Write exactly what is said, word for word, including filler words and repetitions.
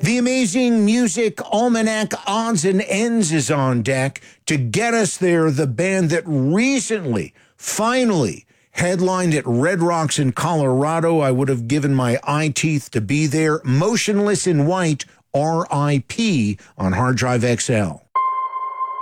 The amazing music almanac odds and ends is on deck. To get us there, the band that recently, finally, headlined at Red Rocks in Colorado. I would have given my eye teeth to be there. Motionless in White, R I P on Hard Drive X L.